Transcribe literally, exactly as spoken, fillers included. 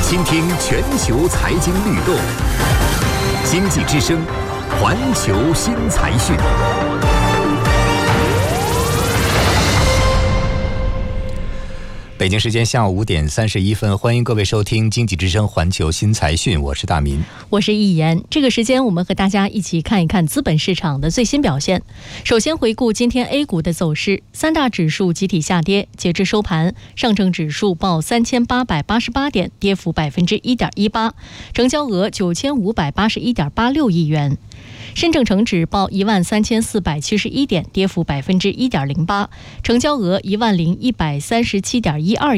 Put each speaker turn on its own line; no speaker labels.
倾听全球财经律动，经济之声，环球新财讯。北京时间下午五点三十一分，欢迎各位收听经济之声环球新财讯，我是大民，
我是易言。这个时间我们和大家一起看一看资本市场的最新表现。首先回顾今天 A 股的走势，三大指数集体下跌，截至收盘，上证指数报三千八百八十八点，跌幅百分之一点一八，成交额九千五百八十一点八六亿元。深证成指报一万三千四百七十一点，跌幅百分之一点零八，成交额一万零一百三十七点一二